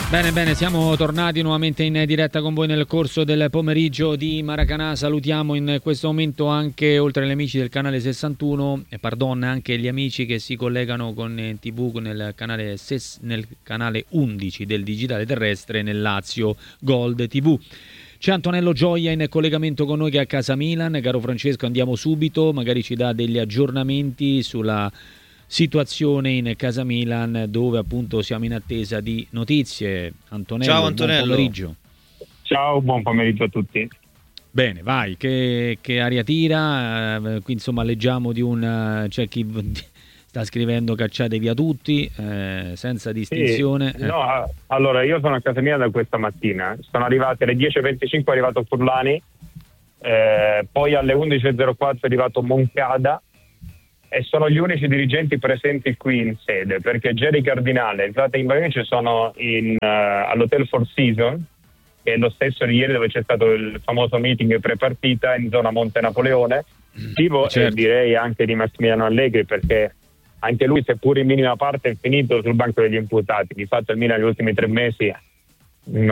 Bene, bene, siamo tornati nuovamente in diretta con voi nel corso del pomeriggio di Maracanã. Salutiamo in questo momento anche, oltre agli amici del canale 61, anche gli amici che si collegano con TV nel canale 11 del digitale terrestre nel Lazio Gold TV. C'è Antonello Gioia in collegamento con noi che è a casa Milan. Caro Francesco, andiamo subito, magari ci dà degli aggiornamenti sulla situazione in casa Milan, dove appunto siamo in attesa di notizie. Antonello, ciao Antonello. Buon pomeriggio. Ciao, buon pomeriggio a tutti. Bene, vai, che aria tira? Qui insomma leggiamo di c'è chi sta scrivendo cacciate via tutti, senza distinzione. Sì, no, allora io sono a casa mia da questa mattina, sono arrivate alle 10.25, è arrivato Furlani, poi alle 11.04 è arrivato Moncada, e sono gli unici dirigenti presenti qui in sede, perché Jerry Cardinale, entrate in Ibrahimovic sono all'Hotel Four Seasons, che è lo stesso di ieri dove c'è stato il famoso meeting pre-partita in zona Monte Napoleone, certo. E direi anche di Massimiliano Allegri, perché anche lui, seppur in minima parte, è finito sul banco degli imputati. Di fatto il Milan negli ultimi 3 mesi